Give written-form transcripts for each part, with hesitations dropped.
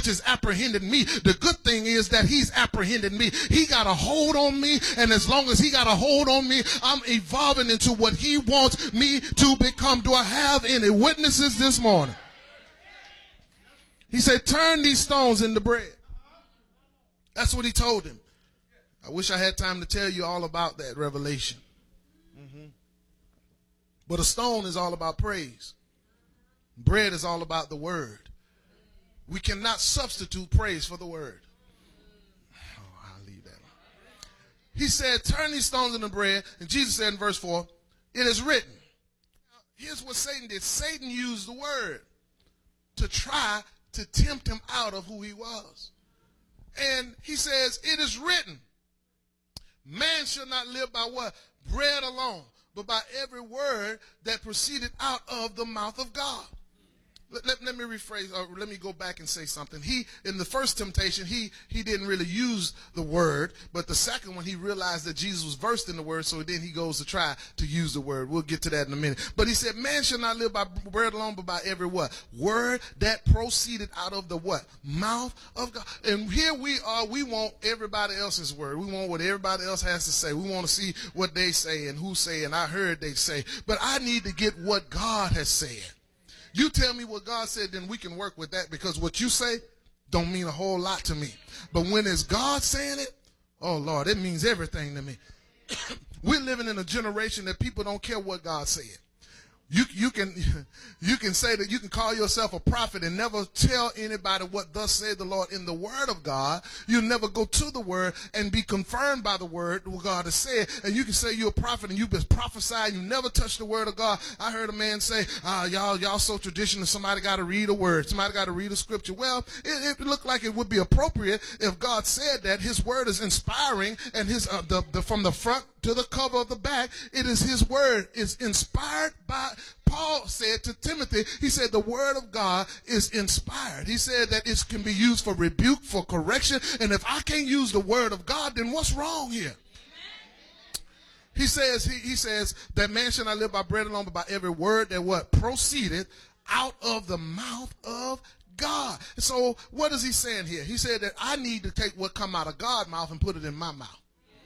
which is apprehending me. The good thing is that he's apprehending me. He got a hold on me, and as long as he got a hold on me, I'm evolving into what he wants me to become. Do I have any witnesses this morning? He said, turn these stones into bread. That's what he told him. I wish I had time to tell you all about that revelation. But a stone is all about praise. Bread is all about the word. We cannot substitute praise for the word. Oh, I'll leave that. He said, turn these stones into bread. And Jesus said in verse 4, it is written. Here's what Satan did. Satan used the word to try to tempt him out of who he was. And he says, it is written, man shall not live by what? Bread alone, but by every word that proceeded out of the mouth of God. Let me rephrase, or let me go back and say something. In the first temptation, he didn't really use the word, but the second one, he realized that Jesus was versed in the word, so then he goes to try to use the word. We'll get to that in a minute. But he said, man shall not live by bread alone, but by every what? Word that proceeded out of the what? Mouth of God. And here we are, we want everybody else's word. We want what everybody else has to say. We want to see what they say and who say, and I heard they say. But I need to get what God has said. You tell me what God said, then we can work with that, because what you say don't mean a whole lot to me. But when it's God saying it, oh, Lord, it means everything to me. We're living in a generation that people don't care what God said. You can say that you can call yourself a prophet and never tell anybody what thus said the Lord in the word of God. You never go to the word and be confirmed by the word what God has said. And you can say you're a prophet and you've been prophesying. You never touch the word of God. I heard a man say, y'all so traditional. Somebody got to read a word. Somebody got to read a scripture. Well, it looked like it would be appropriate if God said that his word is inspiring, and his from the front to the cover of the back, it is his word is inspired by. Paul said to Timothy, he said the word of God is inspired. He said that it can be used for rebuke, for correction. And if I can't use the word of God, then what's wrong here? He says that man shall not live by bread alone, but by every word that what? Proceeded out of the mouth of God. So what is he saying here? He said that I need to take what come out of God's mouth and put it in my mouth.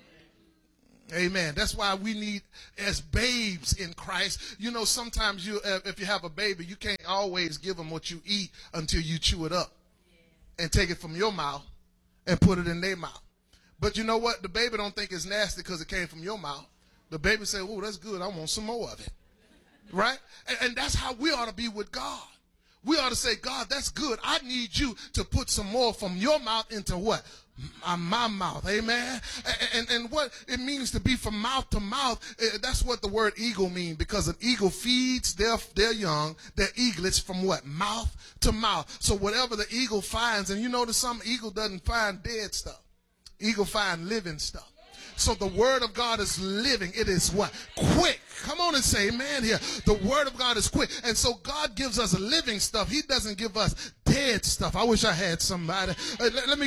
Amen. That's why we need, as babes in Christ, you know, sometimes if you have a baby, you can't always give them what you eat until you chew it up and take it from your mouth and put it in their mouth. But you know what? The baby don't think it's nasty because it came from your mouth. The baby say, oh, that's good. I want some more of it. Right? And that's how we ought to be with God. We ought to say, God, that's good. I need you to put some more from your mouth into what? My mouth. Amen. And what it means to be from mouth to mouth, that's what the word eagle means, because an eagle feeds their young, their eaglets, from what? Mouth to mouth. So whatever the eagle finds, and you notice some eagle doesn't find dead stuff. Eagle find living stuff. So the word of God is living. It is what? Quick. Come on and say amen here. The word of God is quick. And so God gives us living stuff. He doesn't give us dead stuff. I wish I had somebody. Let me